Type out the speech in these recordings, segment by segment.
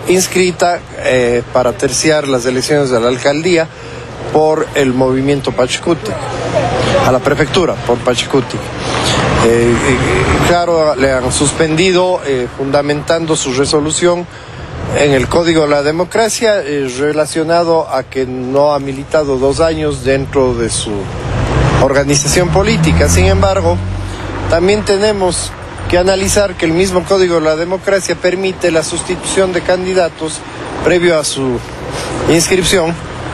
inscrita para terciar las elecciones de la alcaldía por el movimiento Pachakutik, a la prefectura por Pachakutik. Claro, le han suspendido fundamentando su resolución en el Código de la Democracia relacionado a que no ha militado 2 años dentro de su organización política. Sin embargo, también tenemos que analizar que el mismo Código de la Democracia permite la sustitución de candidatos previo a su inscripción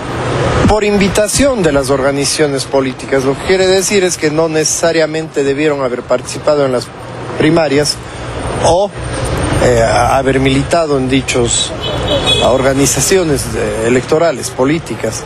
por invitación de las organizaciones políticas. Lo que quiere decir es que no necesariamente debieron haber participado en las primarias o haber militado en dichas organizaciones electorales, políticas.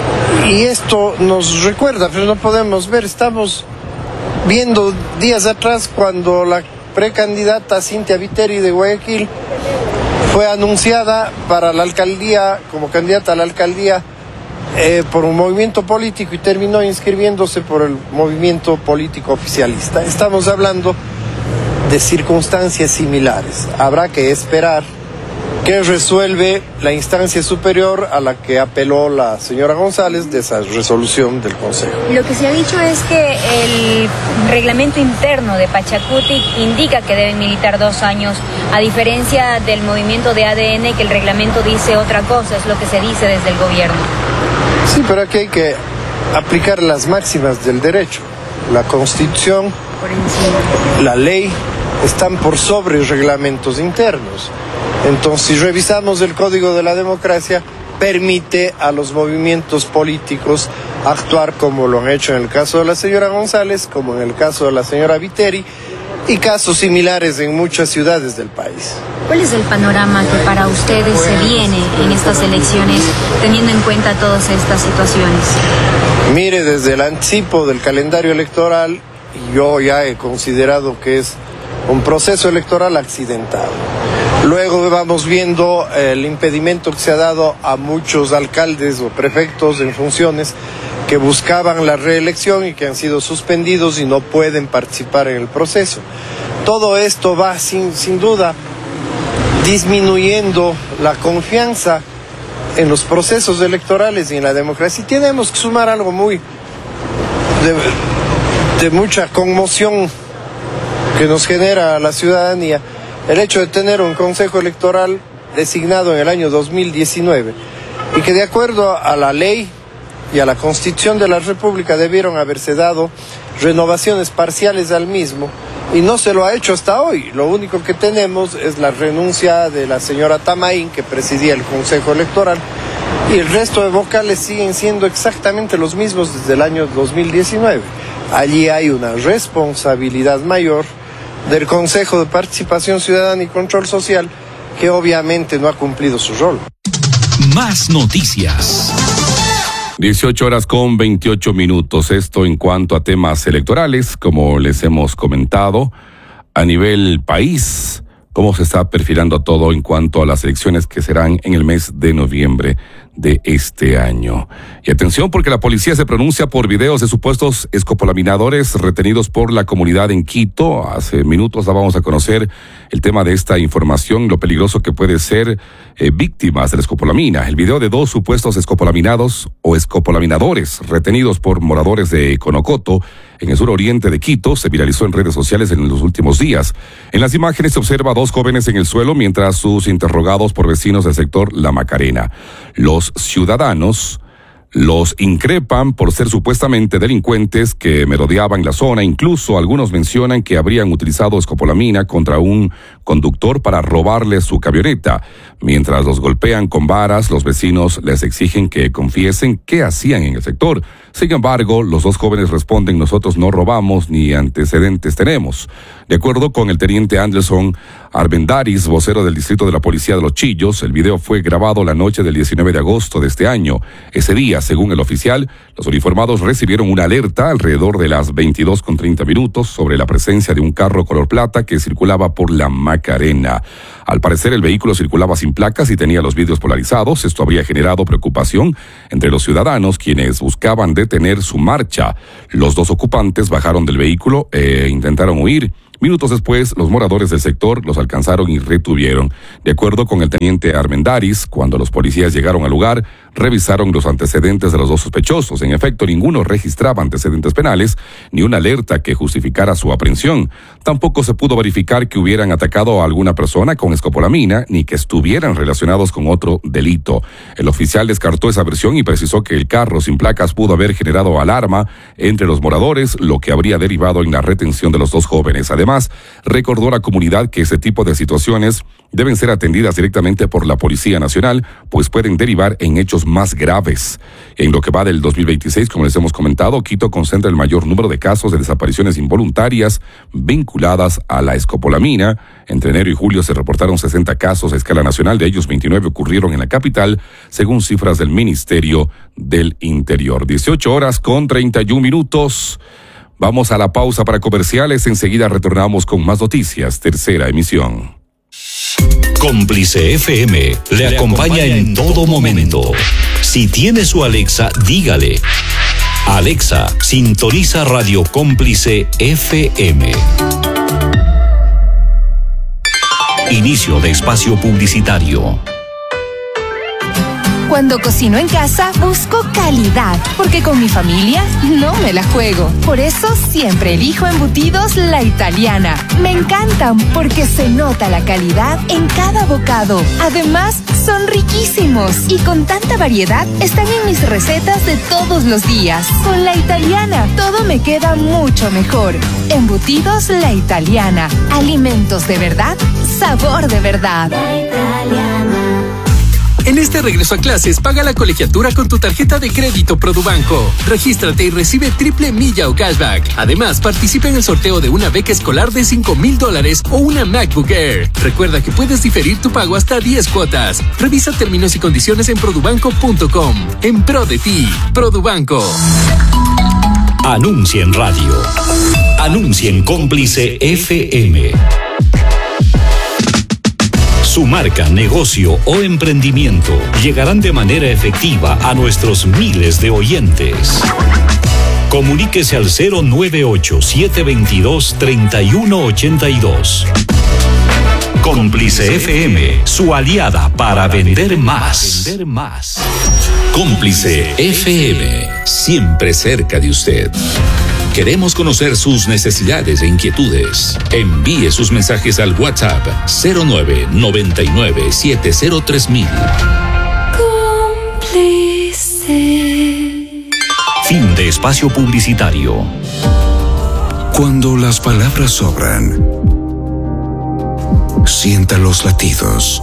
Y esto nos recuerda, pero no podemos ver, estamos viendo días atrás cuando la precandidata Cynthia Viteri de Guayaquil fue anunciada para la alcaldía, como candidata a la alcaldía, por un movimiento político y terminó inscribiéndose por el movimiento político oficialista. Estamos hablando de circunstancias similares. Habrá que esperar qué resuelve la instancia superior a la que apeló la señora González de esa resolución del Consejo. Lo que se ha dicho es que el reglamento interno de Pachakutik indica que deben militar 2 años, a diferencia del movimiento de ADN, que el reglamento dice otra cosa, es lo que se dice desde el gobierno. Sí, pero aquí hay que aplicar las máximas del derecho. La Constitución, por encima, la ley, están por sobre reglamentos internos. Entonces, si revisamos el Código de la Democracia, permite a los movimientos políticos actuar como lo han hecho en el caso de la señora González, como en el caso de la señora Viteri, y casos similares en muchas ciudades del país. ¿Cuál es el panorama que para ustedes se viene en estas elecciones, teniendo en cuenta todas estas situaciones? Mire, desde el anticipo del calendario electoral, yo ya he considerado que es un proceso electoral accidentado. Luego vamos viendo el impedimento que se ha dado a muchos alcaldes o prefectos en funciones que buscaban la reelección y que han sido suspendidos y no pueden participar en el proceso. Todo esto va sin duda disminuyendo la confianza en los procesos electorales y en la democracia. Y tenemos que sumar algo muy de mucha conmoción que nos genera a la ciudadanía, el hecho de tener un consejo electoral designado en el año 2019 y que de acuerdo a la ley y a la Constitución de la República debieron haberse dado renovaciones parciales al mismo y no se lo ha hecho hasta hoy. Lo único que tenemos es la renuncia de la señora Tamaín, que presidía el Consejo Electoral, y el resto de vocales siguen siendo exactamente los mismos desde el año 2019. Allí hay una responsabilidad mayor del Consejo de Participación Ciudadana y Control Social, que obviamente no ha cumplido su rol. Más noticias. 18:28. Esto en cuanto a temas electorales, como les hemos comentado, a nivel país, cómo se está perfilando todo en cuanto a las elecciones que serán en el mes de noviembre de este año. Y atención, porque la policía se pronuncia por videos de supuestos escopolaminadores retenidos por la comunidad en Quito. Hace minutos dábamos a conocer el tema de esta información, lo peligroso que puede ser víctimas de la escopolamina. El video de 2 supuestos escopolaminados o escopolaminadores retenidos por moradores de Conocoto, en el suroriente de Quito, se viralizó en redes sociales en los últimos días. En las imágenes se observa a 2 jóvenes en el suelo mientras sus interrogados por vecinos del sector La Macarena. Los ciudadanos los increpan por ser supuestamente delincuentes que merodeaban la zona. Incluso algunos mencionan que habrían utilizado escopolamina contra un conductor para robarle su camioneta. Mientras los golpean con varas, los vecinos les exigen que confiesen qué hacían en el sector. Sin embargo, los 2 jóvenes responden: nosotros no robamos ni antecedentes tenemos. De acuerdo con el teniente Anderson Arbendaris, vocero del distrito de la policía de Los Chillos, el video fue grabado la noche del 19 de agosto de este año. Ese día, según el oficial, los uniformados recibieron una alerta alrededor de las 22:30 sobre la presencia de un carro color plata que circulaba por La Macarena. Al parecer, el vehículo circulaba sin placas y tenía los vidrios polarizados. Esto habría generado preocupación entre los ciudadanos, quienes buscaban detener su marcha. Los 2 ocupantes bajaron del vehículo e intentaron huir, Minutos después, los moradores del sector los alcanzaron y retuvieron. De acuerdo con el teniente Armendáriz, cuando los policías llegaron al lugar, revisaron los antecedentes de los dos sospechosos. En efecto, ninguno registraba antecedentes penales ni una alerta que justificara su aprehensión. Tampoco se pudo verificar que hubieran atacado a alguna persona con escopolamina ni que estuvieran relacionados con otro delito. El oficial descartó esa versión y precisó que el carro sin placas pudo haber generado alarma entre los moradores, lo que habría derivado en la retención de los dos jóvenes. Además, recordó a la comunidad que ese tipo de situaciones deben ser atendidas directamente por la Policía Nacional, pues pueden derivar en hechos más graves. En lo que va del 2026, como les hemos comentado, Quito concentra el mayor número de casos de desapariciones involuntarias vinculadas a la escopolamina. Entre enero y julio se reportaron 60 casos a escala nacional, de ellos 29 ocurrieron en la capital, según cifras del Ministerio del Interior. 18:31. Vamos a la pausa para comerciales, enseguida retornamos con más noticias, tercera emisión. Cómplice FM le acompaña en todo momento. Si tiene su Alexa, dígale: Alexa, sintoniza Radio Cómplice FM. Inicio de espacio publicitario. Cuando cocino en casa, busco calidad, porque con mi familia no me la juego. Por eso siempre elijo Embutidos La Italiana. Me encantan porque se nota la calidad en cada bocado. Además, son riquísimos y con tanta variedad están en mis recetas de todos los días. Con La Italiana, todo me queda mucho mejor. Embutidos La Italiana. Alimentos de verdad, sabor de verdad. La Italiana. En este regreso a clases, paga la colegiatura con tu tarjeta de crédito Produbanco. Regístrate y recibe triple milla o cashback. Además, participa en el sorteo de una beca escolar de $5,000 o una MacBook Air. Recuerda que puedes diferir tu pago hasta 10 cuotas. Revisa términos y condiciones en produbanco.com. En pro de ti, Produbanco. Anuncia en radio. Anuncia en Cómplice FM. Su marca, negocio o emprendimiento llegarán de manera efectiva a nuestros miles de oyentes. Comuníquese al 098-722-3182. Cómplice FM, su aliada para vender más. Cómplice FM, siempre cerca de usted. Queremos conocer sus necesidades e inquietudes. Envíe sus mensajes al WhatsApp 0999-703000. Cómplice. Fin de espacio publicitario. Cuando las palabras sobran, sienta los latidos.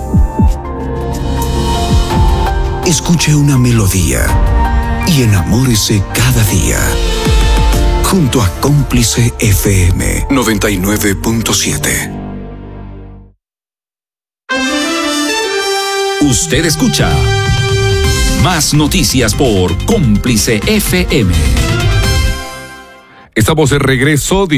Escuche una melodía y enamórese cada día. Junto a Cómplice FM 99.7. Usted escucha Más Noticias por Cómplice FM. Estamos de regreso,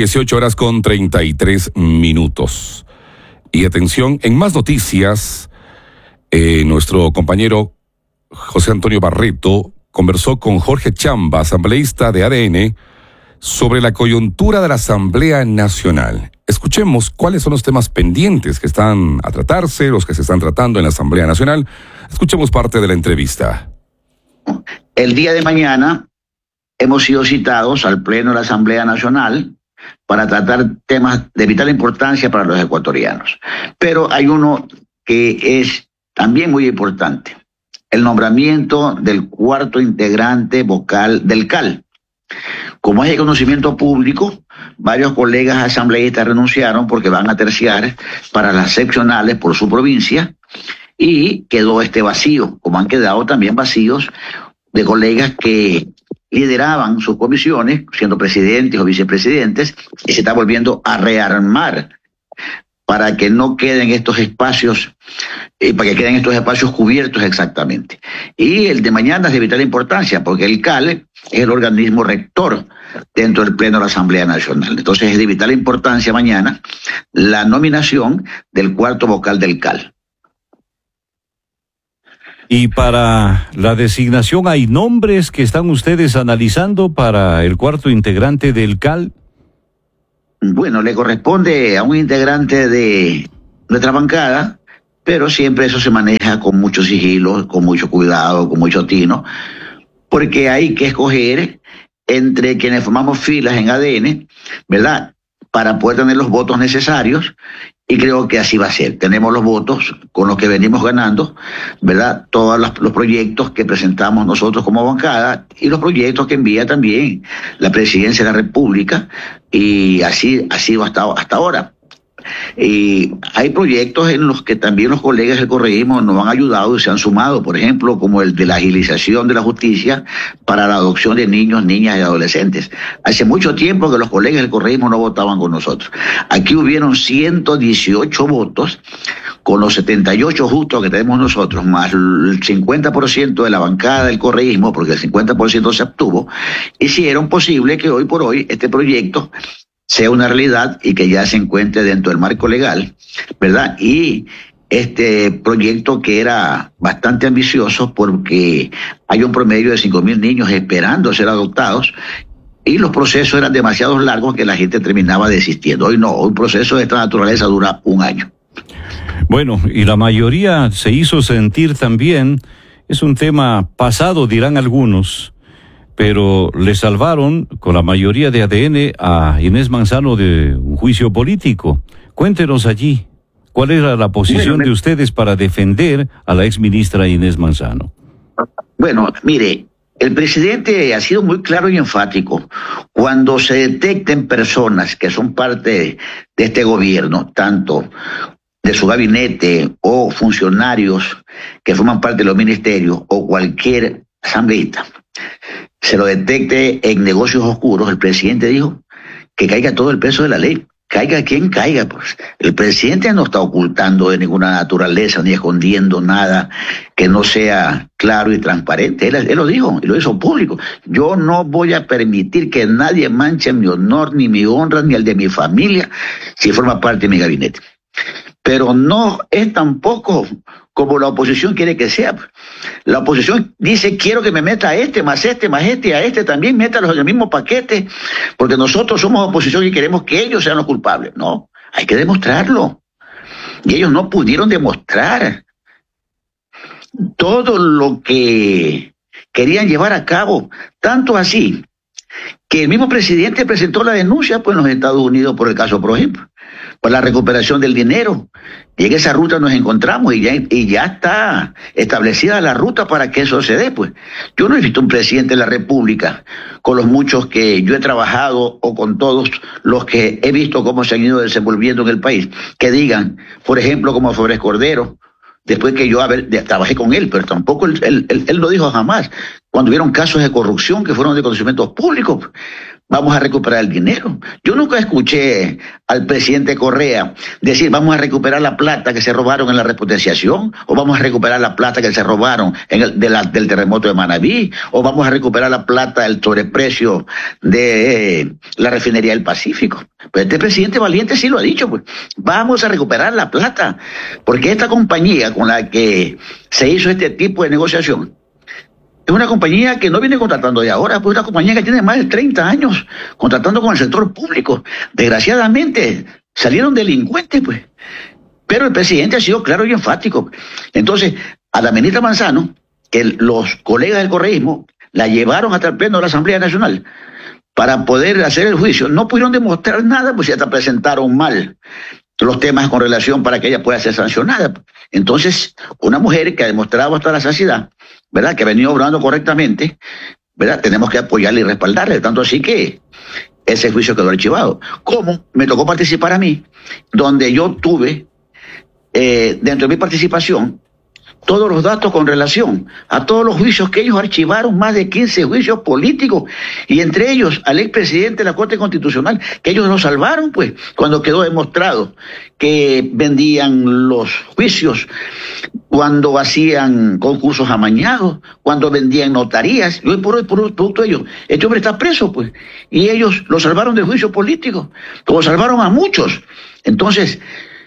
18:33. Y atención, en Más Noticias, nuestro compañero José Antonio Barreto conversó con Jorge Chamba, asambleísta de ADN, sobre la coyuntura de la Asamblea Nacional. Escuchemos cuáles son los temas pendientes que están a tratarse, los que se están tratando en la Asamblea Nacional. Escuchemos parte de la entrevista. El día de mañana hemos sido citados al Pleno de la Asamblea Nacional para tratar temas de vital importancia para los ecuatorianos. Pero hay uno que es también muy importante: el nombramiento del cuarto integrante vocal del CAL. Como es de conocimiento público, varios colegas asambleístas renunciaron porque van a terciar para las seccionales por su provincia y quedó este vacío, como han quedado también vacíos de colegas que lideraban sus comisiones, siendo presidentes o vicepresidentes, y se está volviendo a rearmar para que no queden estos espacios, para que queden estos espacios cubiertos exactamente. Y el de mañana es de vital importancia, porque el CAL es el organismo rector dentro del Pleno de la Asamblea Nacional. Entonces es de vital importancia mañana la nominación del cuarto vocal del CAL. Y para la designación, ¿hay nombres que están ustedes analizando para el cuarto integrante del CAL? bueno, le corresponde a un integrante de nuestra bancada, pero siempre eso se maneja con mucho sigilo, con mucho cuidado, con mucho tino, porque hay que escoger entre quienes formamos filas en ADN, ¿verdad?, para poder tener los votos necesarios, y creo que así va a ser. Tenemos los votos con los que venimos ganando, ¿verdad?, todos los proyectos que presentamos nosotros como bancada y los proyectos que envía también la Presidencia de la República, y así ha sido hasta ahora. Y hay proyectos en los que también los colegas del correísmo nos han ayudado y se han sumado, por ejemplo, como el de la agilización de la justicia para la adopción de niños, niñas y adolescentes. Hace mucho tiempo que los colegas del correísmo no votaban con nosotros. Aquí hubieron 118 votos, con los 78 justos que tenemos nosotros, más el 50% de la bancada del correísmo, porque el 50% se abstuvo, hicieron posible que hoy por hoy este proyecto sea una realidad y que ya se encuentre dentro del marco legal, ¿verdad? Y este proyecto, que era bastante ambicioso porque hay un promedio de 5.000 niños esperando ser adoptados, y los procesos eran demasiado largos que la gente terminaba desistiendo. Hoy no, un proceso de esta naturaleza dura 1 año. Bueno, y la mayoría se hizo sentir también, es un tema pasado, dirán algunos, pero le salvaron con la mayoría de ADN a Inés Manzano de un juicio político. Cuéntenos allí, ¿cuál era la posición de ustedes para defender a la exministra Inés Manzano? Bueno, mire, el presidente ha sido muy claro y enfático. Cuando se detecten personas que son parte de este gobierno, tanto de su gabinete o funcionarios que forman parte de los ministerios o cualquier asambleísta, se lo detecte en negocios oscuros, el presidente dijo que caiga todo el peso de la ley. Caiga quien caiga, pues. El presidente no está ocultando de ninguna naturaleza ni escondiendo nada que no sea claro y transparente. Él lo dijo y lo hizo público. Yo no voy a permitir que nadie manche mi honor, ni mi honra, ni el de mi familia, si forma parte de mi gabinete. Pero no es tampoco como la oposición quiere que sea. La oposición dice: quiero que me meta a este, más este, más este, a este también, métalos en el mismo paquete, porque nosotros somos oposición y queremos que ellos sean los culpables. No, hay que demostrarlo. Y ellos no pudieron demostrar todo lo que querían llevar a cabo, tanto así que el mismo presidente presentó la denuncia, pues, en los Estados Unidos por el caso ProEm, por la recuperación del dinero. Y en esa ruta nos encontramos y ya está establecida la ruta para que eso se dé, pues. Yo no he visto un presidente de la República, con los muchos que yo he trabajado o con todos los que he visto cómo se han ido desenvolviendo en el país, que digan, por ejemplo, como Flores Cordero, después que yo trabajé con él, pero tampoco él lo dijo jamás, cuando hubieron casos de corrupción que fueron de conocimientos públicos: vamos a recuperar el dinero. Yo nunca escuché al presidente Correa decir: vamos a recuperar la plata que se robaron en la repotenciación, o vamos a recuperar la plata que se robaron del terremoto de Manabí, o vamos a recuperar la plata del sobreprecio de la refinería del Pacífico. Pues este presidente valiente sí lo ha dicho, pues. Vamos a recuperar la plata, porque esta compañía con la que se hizo este tipo de negociación es una compañía que no viene contratando de ahora, pues es una compañía que tiene más de 30 años contratando con el sector público. Desgraciadamente salieron delincuentes, pues. Pero el presidente ha sido claro y enfático. Entonces, a la ministra Manzano, que los colegas del correísmo la llevaron hasta el pleno de la Asamblea Nacional para poder hacer el juicio, no pudieron demostrar nada, pues ya hasta presentaron mal los temas con relación para que ella pueda ser sancionada. Entonces, una mujer que ha demostrado hasta la saciedad, ¿verdad?, que ha venido obrando correctamente, ¿verdad?, tenemos que apoyarle y respaldarle, tanto así que ese juicio quedó archivado. Como me tocó participar a mí, donde yo tuve, dentro de mi participación, todos los datos con relación a todos los juicios que ellos archivaron, más de 15 juicios políticos, y entre ellos al expresidente de la Corte Constitucional, que ellos nos salvaron, pues, cuando quedó demostrado que vendían los juicios, cuando hacían concursos amañados, cuando vendían notarías, y hoy por hoy, producto de ellos, este hombre está preso, pues, y ellos lo salvaron del juicio político, como salvaron a muchos. Entonces,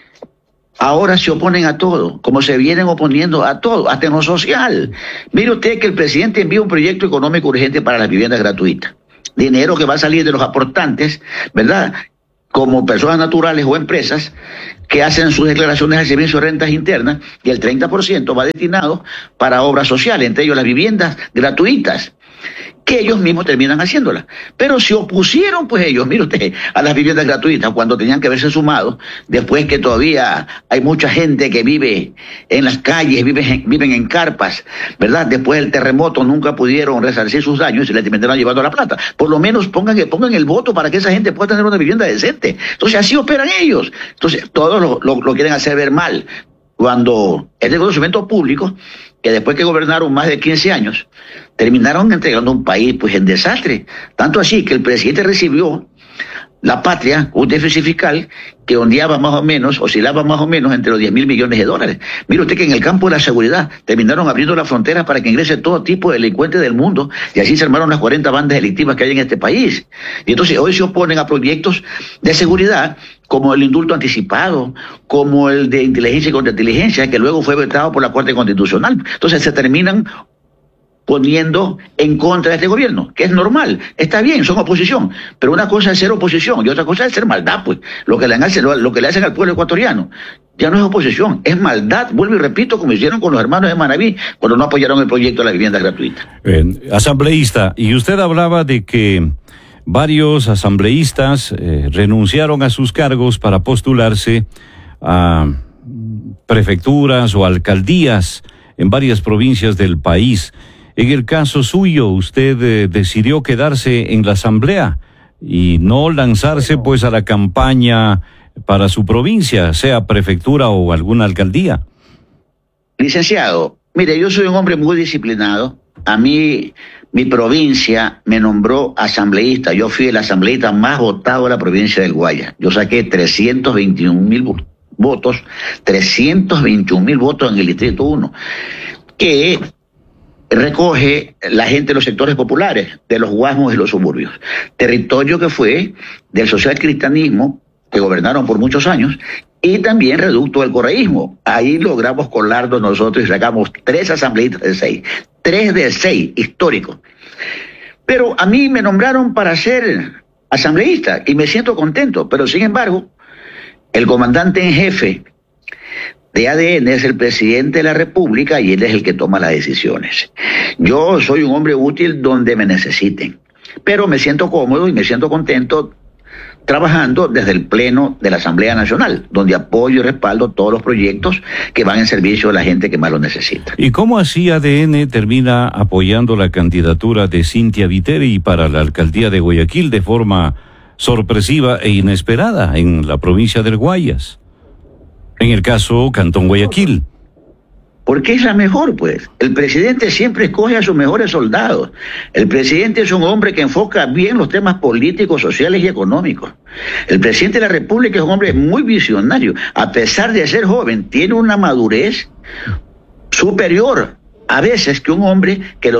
ahora se oponen a todo, como se vienen oponiendo a todo, hasta en lo social. Mire usted que el presidente envía un proyecto económico urgente para las viviendas gratuitas. Dinero que va a salir de los aportantes, ¿verdad?, como personas naturales o empresas que hacen sus declaraciones al servicio de rentas internas, y el 30% va destinado para obras sociales, entre ellos las viviendas gratuitas, que ellos mismos terminan haciéndolas. Pero se opusieron, pues ellos, mire usted, a las viviendas gratuitas cuando tenían que haberse sumado, después que todavía hay mucha gente que vive en las calles, viven en carpas, ¿verdad? Después del terremoto nunca pudieron resarcir sus daños y les terminaron llevando la plata. Por lo menos pongan el voto para que esa gente pueda tener una vivienda decente. Entonces así operan ellos. Entonces todos lo quieren hacer ver mal, cuando es de conocimiento público que después que gobernaron más de 15 años, terminaron entregando un país pues en desastre. Tanto así que el presidente recibió la patria, un déficit fiscal que oscilaba más o menos entre los 10.000 millones de dólares. Mire usted que en el campo de la seguridad terminaron abriendo las fronteras para que ingrese todo tipo de delincuentes del mundo, y así se armaron las 40 bandas delictivas que hay en este país. Y entonces hoy se oponen a proyectos de seguridad como el indulto anticipado, como el de inteligencia y contrainteligencia, que luego fue vetado por la Corte Constitucional. Entonces se terminan poniendo en contra de este gobierno, que es normal, está bien, son oposición, pero una cosa es ser oposición y otra cosa es ser maldad, pues, lo que le hacen al pueblo ecuatoriano, ya no es oposición, es maldad, vuelvo y repito, como hicieron con los hermanos de Manabí, cuando no apoyaron el proyecto de la vivienda gratuita. Asambleísta, y usted hablaba de que varios asambleístas renunciaron a sus cargos para postularse a prefecturas o alcaldías en varias provincias del país. En el caso suyo, usted decidió quedarse en la asamblea y no lanzarse pues a la campaña para su provincia, sea prefectura o alguna alcaldía. Licenciado, mire, yo soy un hombre muy disciplinado. A mí, mi provincia me nombró asambleísta. Yo fui el asambleísta más votado de la provincia del Guayas. Yo saqué 321.000 votos, 321.000 votos en el Distrito 1, que recoge la gente de los sectores populares, de los guasmos y los suburbios. Territorio que fue del socialcristianismo, que gobernaron por muchos años, y también reducto del correísmo. Ahí logramos colarnos nosotros y sacamos 3 asambleístas de 6. 3 de 6, histórico. Pero a mí me nombraron para ser asambleísta y me siento contento, pero sin embargo, el comandante en jefe de ADN es el presidente de la República y él es el que toma las decisiones. Yo soy un hombre útil donde me necesiten, pero me siento cómodo y me siento contento trabajando desde el Pleno de la Asamblea Nacional, donde apoyo y respaldo todos los proyectos que van en servicio de la gente que más lo necesita. ¿Y cómo así ADN termina apoyando la candidatura de Cynthia Viteri para la alcaldía de Guayaquil de forma sorpresiva e inesperada en la provincia del Guayas? En el caso Cantón Guayaquil. Porque es la mejor, pues. El presidente siempre escoge a sus mejores soldados. El presidente es un hombre que enfoca bien los temas políticos, sociales y económicos. El presidente de la República es un hombre muy visionario. A pesar de ser joven, tiene una madurez superior a veces que un hombre que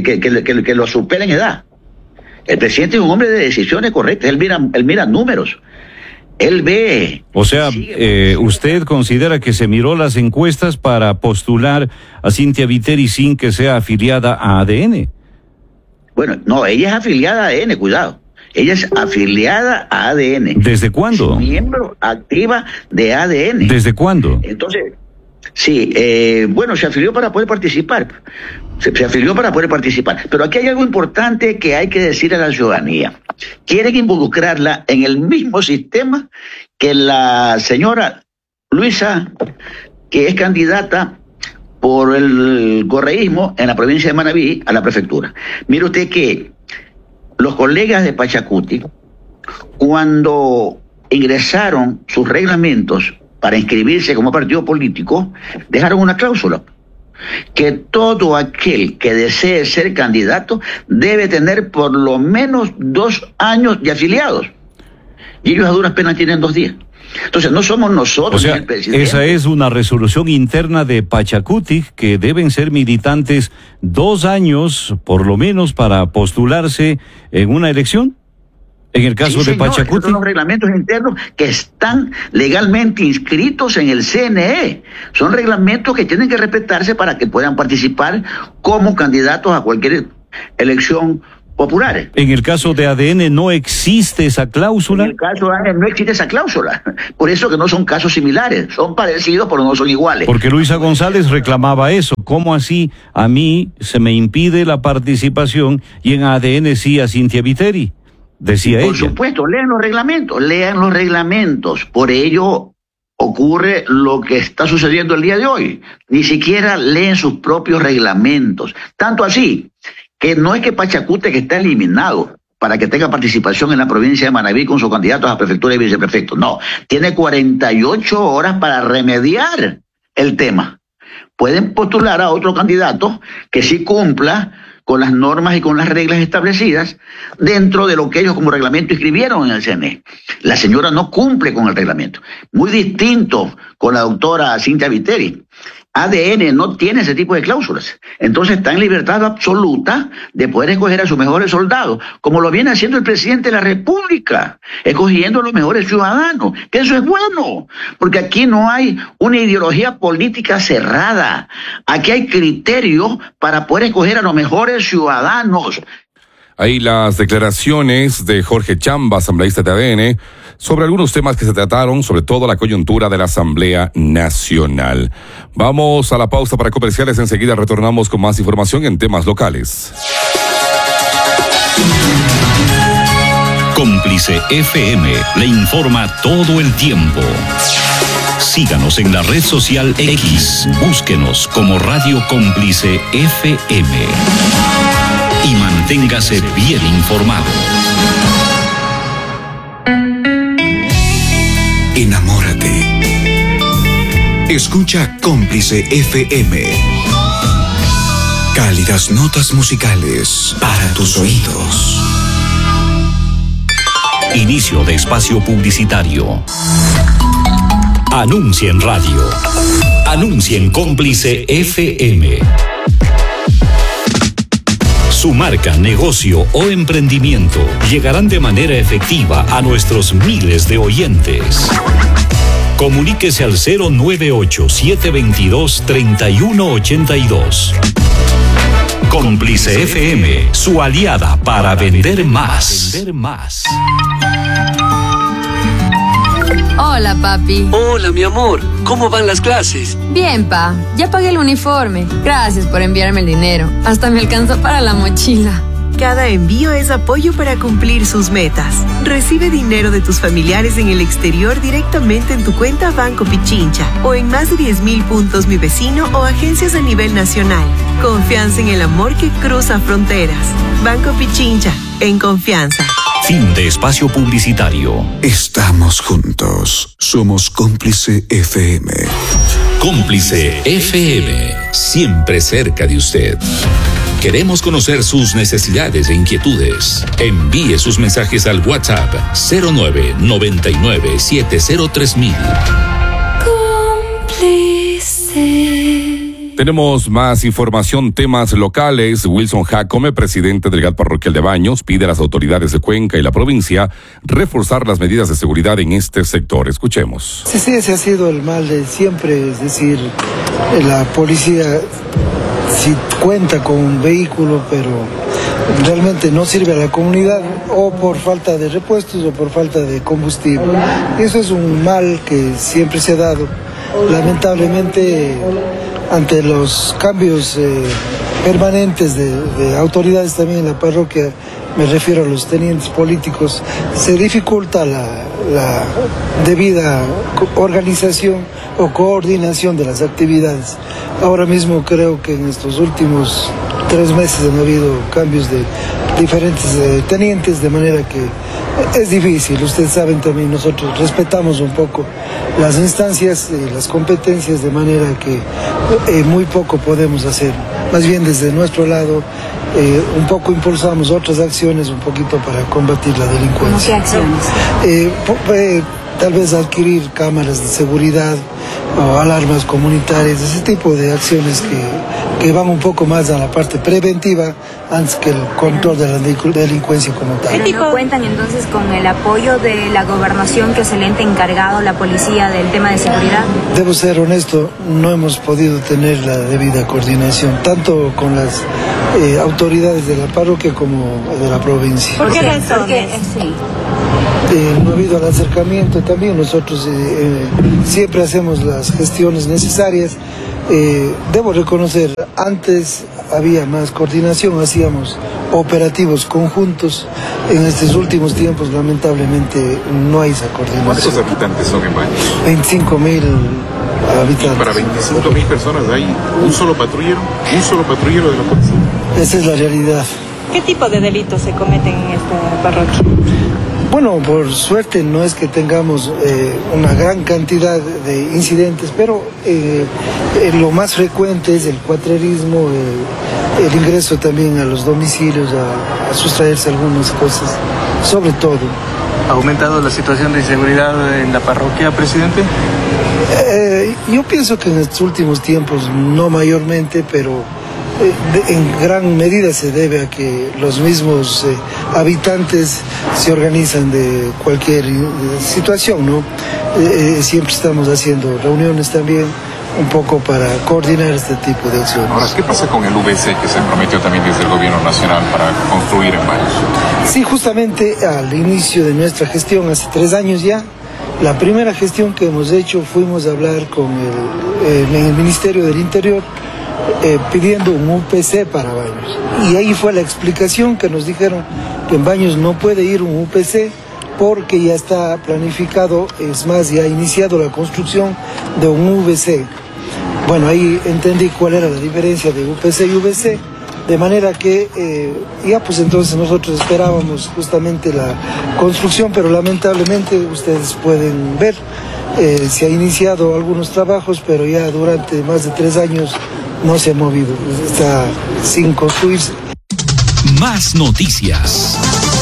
lo supera en edad. El presidente es un hombre de decisiones correctas. Él mira números. Él ve. O sea, ¿usted considera que se miró las encuestas para postular a Cynthia Viteri sin que sea afiliada a ADN? Bueno, no, ella es afiliada a ADN, cuidado. Ella es afiliada a ADN. ¿Desde cuándo? Es miembro activa de ADN. ¿Desde cuándo? Entonces, sí, bueno, se afilió para poder participar. Se afilió para poder participar. Pero aquí hay algo importante que hay que decir a la ciudadanía. Quieren involucrarla en el mismo sistema que la señora Luisa, que es candidata por el correísmo en la provincia de Manabí a la prefectura. Mire usted que los colegas de Pachacuti, cuando ingresaron sus reglamentos para inscribirse como partido político, dejaron una cláusula que todo aquel que desee ser candidato debe tener por lo menos 2 años de afiliados. Y ellos a duras penas tienen 2 días. Entonces no somos nosotros, o sea, el presidente. Esa es una resolución interna de Pachacuti, que deben ser militantes 2 años por lo menos para postularse en una elección. En el caso de Pachacuti. Son los reglamentos internos que están legalmente inscritos en el CNE. Son reglamentos que tienen que respetarse para que puedan participar como candidatos a cualquier elección populares. En el caso de ADN no existe esa cláusula. En el caso de ADN no existe esa cláusula. Por eso que no son casos similares. Son parecidos, pero no son iguales. Porque Luisa González reclamaba eso. ¿Cómo así a mí se me impide la participación y en ADN sí a Cynthia Viteri? Decía ella. Por supuesto, lean los reglamentos. Por ello ocurre lo que está sucediendo el día de hoy. Ni siquiera leen sus propios reglamentos. Tanto así que no es que Pachacútec está eliminado para que tenga participación en la provincia de Manabí con sus candidatos a prefectura y viceprefecto. No, tiene 48 horas para remediar el tema. Pueden postular a otro candidato que sí cumpla con las normas y con las reglas establecidas dentro de lo que ellos como reglamento inscribieron en el CNE. La señora no cumple con el reglamento. Muy distinto con la doctora Cynthia Viteri. ADN no tiene ese tipo de cláusulas. Entonces está en libertad absoluta de poder escoger a sus mejores soldados, como lo viene haciendo el presidente de la República, escogiendo a los mejores ciudadanos, que eso es bueno, porque aquí no hay una ideología política cerrada. Aquí hay criterios para poder escoger a los mejores ciudadanos. Ahí las declaraciones de Jorge Chamba, asambleísta de ADN, sobre algunos temas que se trataron, sobre todo la coyuntura de la Asamblea Nacional. Vamos a la pausa para comerciales, enseguida retornamos con más información en temas locales. Cómplice FM le informa todo el tiempo. Síganos en la red social X, búsquenos como Radio Cómplice FM. Y manténgase bien informado. Enamórate. Escucha Cómplice FM. Cálidas notas musicales para tus oídos. Inicio de espacio publicitario. Anuncia en radio. Anuncia en Cómplice FM. Su marca, negocio o emprendimiento llegarán de manera efectiva a nuestros miles de oyentes. Comuníquese al 098-722-3182. Cómplice FM, su aliada para vender más. Hola, papi. Hola, mi amor. ¿Cómo van las clases? Bien, pa. Ya pagué el uniforme. Gracias por enviarme el dinero. Hasta me alcanzó para la mochila. Cada envío es apoyo para cumplir sus metas. Recibe dinero de tus familiares en el exterior directamente en tu cuenta Banco Pichincha o en más de 10.000 puntos Mi Vecino o agencias a nivel nacional. Confianza en el amor que cruza fronteras. Banco Pichincha, en confianza. Fin de espacio publicitario. Estamos juntos. Somos Cómplice FM. Cómplice FM, siempre cerca de usted. Queremos conocer sus necesidades e inquietudes. Envíe sus mensajes al WhatsApp 0999703000. Cómplice. Tenemos más información, temas locales. Wilson Jacome, presidente del GAT parroquial de Baños, pide a las autoridades de Cuenca y la provincia reforzar las medidas de seguridad en este sector. Escuchemos. Sí, ese ha sido el mal de siempre, es decir, la policía sí cuenta con un vehículo, pero realmente no sirve a la comunidad, o por falta de repuestos o por falta de combustible. Eso es un mal que siempre se ha dado. Lamentablemente, ante los cambios permanentes de autoridades también en la parroquia, me refiero a los tenientes políticos, se dificulta la debida organización o coordinación de las actividades. Ahora mismo creo que en estos últimos 3 meses han habido cambios de diferentes tenientes, de manera que es difícil. Ustedes saben también, nosotros respetamos un poco las instancias y las competencias, de manera que muy poco podemos hacer. Más bien desde nuestro lado un poco impulsamos otras acciones un poquito para combatir la delincuencia. ¿Cómo qué acciones? Tal vez adquirir cámaras de seguridad o alarmas comunitarias, ese tipo de acciones que van un poco más a la parte preventiva antes que el control de la delincuencia como tal. ¿Pero no cuentan entonces con el apoyo de la gobernación, que es el ente encargado, la policía, del tema de seguridad? Debo ser honesto, no hemos podido tener la debida coordinación, tanto con las autoridades de la parroquia como de la provincia. ¿Por qué razones? No ha habido el acercamiento también. Nosotros siempre hacemos las gestiones necesarias. Debo reconocer, antes había más coordinación, hacíamos operativos conjuntos. En estos últimos tiempos, lamentablemente, no hay esa coordinación. ¿Cuántos habitantes son en Baños? 25.000 habitantes. ¿Y para 25.000 personas hay un solo patrullero de la policía? Esa es la realidad. ¿Qué tipo de delitos se cometen en esta parroquia? Bueno, por suerte no es que tengamos una gran cantidad de incidentes, pero lo más frecuente es el cuatrerismo, el ingreso también a los domicilios, a sustraerse algunas cosas, sobre todo. ¿Ha aumentado la situación de inseguridad en la parroquia, presidente? Yo pienso que en estos últimos tiempos no mayormente, pero en gran medida se debe a que los mismos habitantes se organizan de cualquier situación, ¿no? Siempre estamos haciendo reuniones también un poco para coordinar este tipo de acciones. Ahora, ¿qué pasa con el VC que se prometió también desde el gobierno nacional para construir en Baños? Sí, justamente al inicio de nuestra gestión, hace 3 años ya, la primera gestión que hemos hecho fuimos a hablar con en el Ministerio del Interior pidiendo un UPC para Baños. Y ahí fue la explicación que nos dijeron que en Baños no puede ir un UPC porque ya está planificado, es más, ya ha iniciado la construcción de un VC. Bueno, ahí entendí cuál era la diferencia de UPC y VC, de manera que ya pues entonces nosotros esperábamos justamente la construcción, pero lamentablemente ustedes pueden ver, se ha iniciado algunos trabajos, pero ya durante más de 3 años no se ha movido, está sin construirse. Más noticias.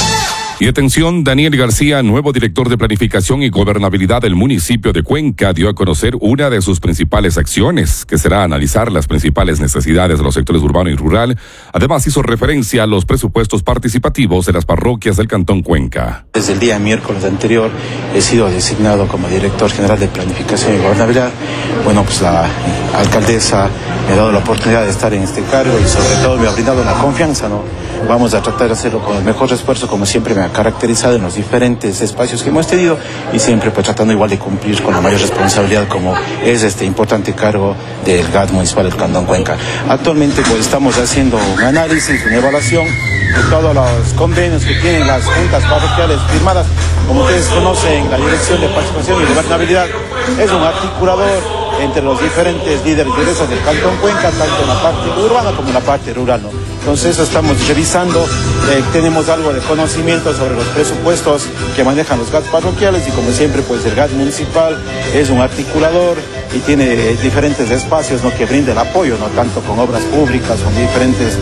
Y atención, Daniel García, nuevo director de Planificación y Gobernabilidad del municipio de Cuenca, dio a conocer una de sus principales acciones, que será analizar las principales necesidades de los sectores urbano y rural. Además, hizo referencia a los presupuestos participativos de las parroquias del Cantón Cuenca. Desde el día miércoles anterior he sido designado como director general de Planificación y Gobernabilidad. Bueno, pues la alcaldesa me ha dado la oportunidad de estar en este cargo y sobre todo me ha brindado la confianza, ¿no? Vamos a tratar de hacerlo con el mejor esfuerzo, como siempre me ha caracterizado en los diferentes espacios que hemos tenido y siempre pues tratando igual de cumplir con la mayor responsabilidad como es este importante cargo del GAT municipal del Cantón Cuenca. Actualmente pues estamos haciendo un análisis, una evaluación de todos los convenios que tienen las juntas parroquiales firmadas. Como ustedes conocen, la Dirección de Participación y Gobernabilidad es un articulador entre los diferentes líderes y lideresas del Cantón Cuenca, tanto en la parte urbana como en la parte rural, ¿no? Entonces eso estamos revisando, tenemos algo de conocimiento sobre los presupuestos que manejan los GAT parroquiales y como siempre pues el GAT municipal es un articulador y tiene diferentes espacios, ¿no?, que brinda el apoyo, ¿no?, tanto con obras públicas, con diferentes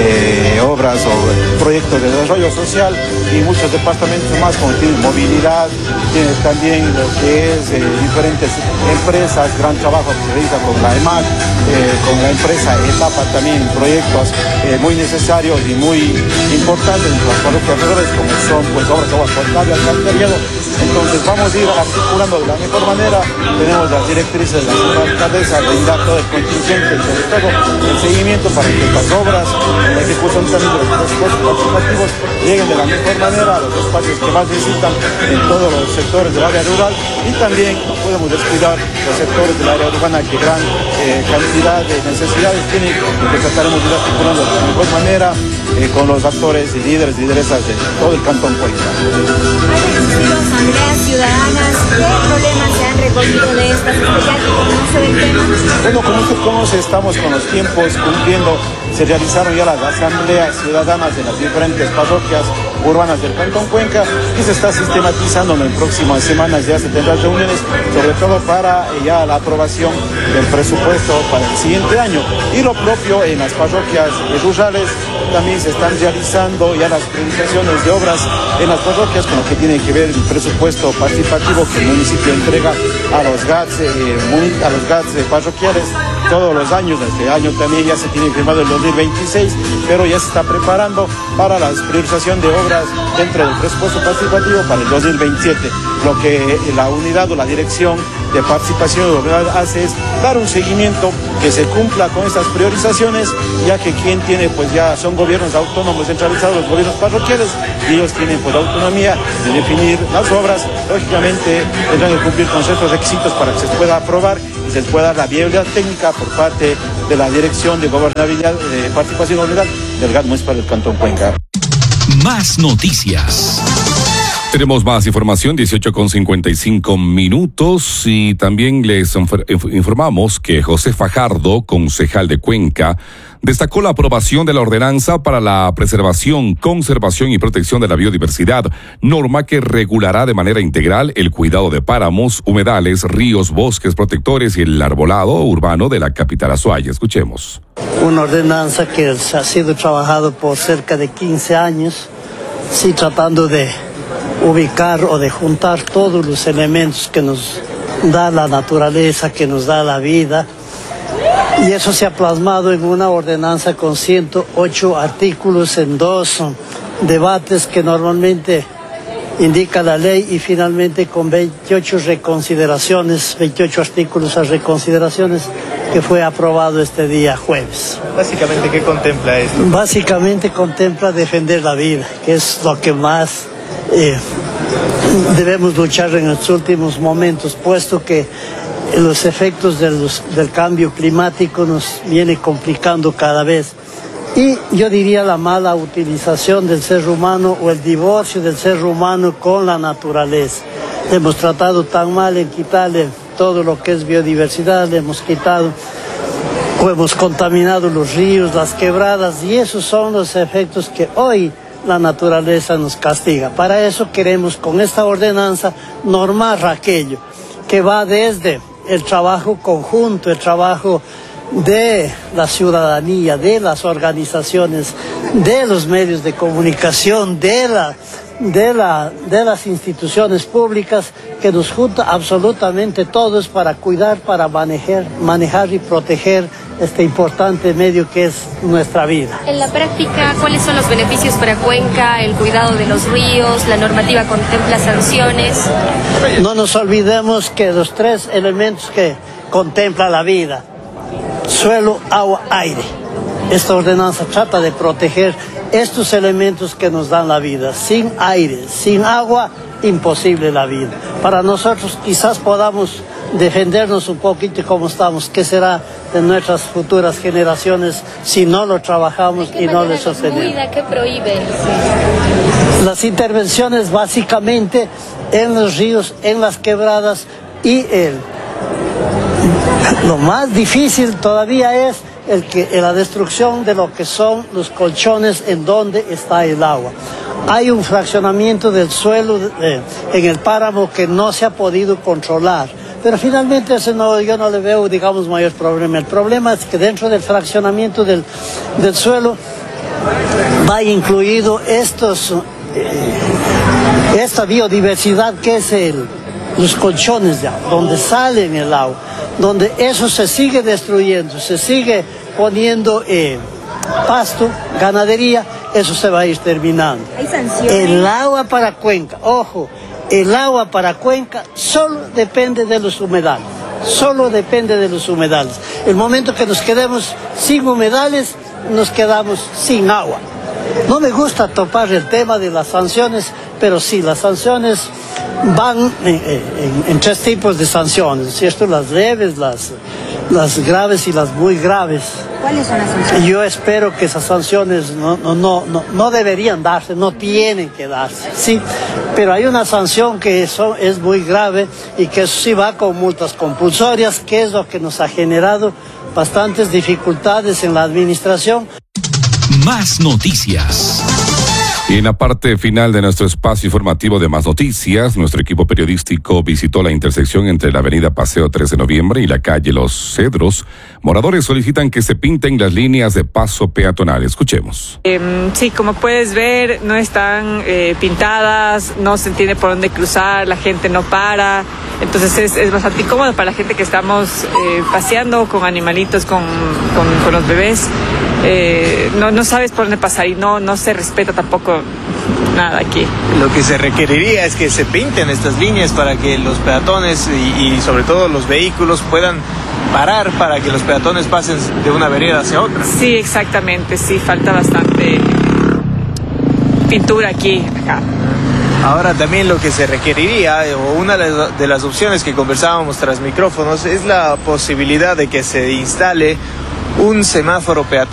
obras o proyectos de desarrollo social y muchos departamentos más, como tiene movilidad, tiene también lo que es diferentes empresas, gran trabajo que se realiza con la EMAC, con la empresa ETAPA también, proyectos muy necesarios y muy importantes en las parroquias rurales, como son pues obras de agua potable, alcantarillado. Entonces vamos a ir articulando de la mejor manera. Tenemos las directrices de la señora alcaldesa, brindar todo el contingente y sobre todo el seguimiento para que las obras, la ejecución también de los presupuestos participativos lleguen de la mejor manera a los espacios que más necesitan en todos los sectores del área rural y también no podemos descuidar los sectores del área urbana que gran cantidad de necesidades tienen y que trataremos de ir articulando de la mejor manera con los actores y líderes y lideresas de todo el Cantón Cuenca. Asambleas ciudadanas, ¿qué problemas se han recogido de estas? ¿Ya que conoce del tema? Bueno, como usted conoce, estamos con los tiempos cumpliendo. Se realizaron ya las asambleas ciudadanas de las diferentes parroquias urbanas del Cantón Cuenca y se está sistematizando. En próximas semanas ya se tendrán reuniones, sobre todo para ya la aprobación del presupuesto para el siguiente año. Y lo propio en las parroquias rurales también se están realizando ya las priorizaciones de obras en las parroquias con lo que tiene que ver el presupuesto participativo que el municipio entrega a los GATs parroquiales todos los años. Este año también ya se tiene firmado el 2026, pero ya se está preparando para la priorización de obras dentro del presupuesto participativo para el 2027, lo que la unidad o la dirección de Participación y Gobernabilidad hace es dar un seguimiento que se cumpla con estas priorizaciones, ya que quien tiene, pues ya son gobiernos autónomos centralizados, los gobiernos parroquiales, y ellos tienen pues la autonomía de definir las obras. Lógicamente tendrán que cumplir con ciertos requisitos para que se pueda aprobar y se pueda dar la viabilidad técnica por parte de la Dirección de Gobernabilidad, Participación y Gobernabilidad del GAT Municipal del Cantón Cuenca. Más noticias. Tenemos más información, 18:55 y también les informamos que José Fajardo, concejal de Cuenca, destacó la aprobación de la ordenanza para la preservación, conservación y protección de la biodiversidad, norma que regulará de manera integral el cuidado de páramos, humedales, ríos, bosques protectores y el arbolado urbano de la capital Azuay. Escuchemos. Una ordenanza que ha sido trabajado por cerca de 15 años, sí, tratando de ubicar o de juntar todos los elementos que nos da la naturaleza, que nos da la vida, y eso se ha plasmado en una ordenanza con 108 artículos en 2 debates que normalmente indica la ley, y finalmente con 28 reconsideraciones, 28 artículos a reconsideraciones, que fue aprobado este día jueves. Básicamente, ¿qué contempla esto? Básicamente contempla defender la vida, que es lo que más debemos luchar en los últimos momentos, puesto que los efectos del cambio climático nos viene complicando cada vez. Y yo diría la mala utilización del ser humano o el divorcio del ser humano con la naturaleza. Hemos tratado tan mal en quitarle todo lo que es biodiversidad, le hemos quitado o hemos contaminado los ríos, las quebradas, y esos son los efectos que hoy la naturaleza nos castiga. Para eso queremos con esta ordenanza normar aquello que va desde el trabajo conjunto, el trabajo de la ciudadanía, de las organizaciones, de los medios de comunicación, de las instituciones públicas, que nos junta absolutamente todos para cuidar, para manejar y proteger este importante medio que es nuestra vida. En la práctica, ¿cuáles son los beneficios para Cuenca? El cuidado de los ríos, la normativa contempla sanciones. No nos olvidemos que los 3 elementos que contempla la vida: suelo, agua, aire. Esta ordenanza trata de proteger estos elementos que nos dan la vida. Sin aire, sin agua, imposible la vida. Para nosotros quizás podamos defendernos un poquito como estamos. ¿Qué será de nuestras futuras generaciones si no lo trabajamos y no lo sostenemos? ¿Qué prohíbe? Las intervenciones básicamente en los ríos, en las quebradas, y lo más difícil todavía es la destrucción de lo que son los colchones en donde está el agua. Hay un fraccionamiento del suelo en el páramo que no se ha podido controlar, pero finalmente yo no le veo, digamos, mayor problema. El problema es que dentro del fraccionamiento del suelo va incluido esta biodiversidad que es los colchones de agua, donde sale en el agua, donde eso se sigue destruyendo, se sigue poniendo pasto, ganadería, eso se va a ir terminando. ¿Hay sanciones? El agua para Cuenca, ojo, el agua para Cuenca solo depende de los humedales, solo depende de los humedales. El momento que nos quedemos sin humedales, nos quedamos sin agua. No me gusta topar el tema de las sanciones, pero sí, las sanciones van en 3 tipos de sanciones, ¿cierto? Las leves, las graves y las muy graves. ¿Cuáles son las sanciones? Yo espero que esas sanciones no deberían darse, no tienen que darse, sí, pero hay una sanción que es muy grave y que eso sí va con multas compulsorias, que es lo que nos ha generado bastantes dificultades en la administración. Más noticias. Y en la parte final de nuestro espacio informativo de Más Noticias, nuestro equipo periodístico visitó la intersección entre la avenida Paseo 3 de Noviembre y la calle Los Cedros. Moradores solicitan que se pinten las líneas de paso peatonal. Escuchemos. Sí, como puedes ver, no están pintadas, no se entiende por dónde cruzar, la gente no para. Entonces es bastante incómodo para la gente que estamos paseando con animalitos, con los bebés. No sabes por dónde pasar y no se respeta tampoco nada aquí. Lo que se requeriría es que se pinten estas líneas para que los peatones y sobre todo los vehículos puedan parar para que los peatones pasen de una vereda hacia otra. Sí, exactamente, sí, falta bastante pintura aquí, acá. Ahora también lo que se requeriría, o una de las opciones que conversábamos tras micrófonos, es la posibilidad de que se instale un semáforo peatonal